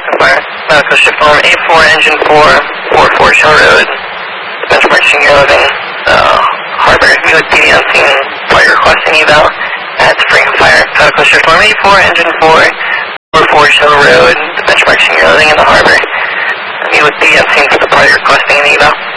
Fire, medical shift form 84, engine 4, 44 Shell Road, benchmark senior loading, Harbor, meet with PD on scene, flight requesting eval at Spring Fire, medical shift form 84, engine 4, 44 Shell Road, benchmark senior loading in the Harbor, meet with PD on scene for the flight requesting an eval.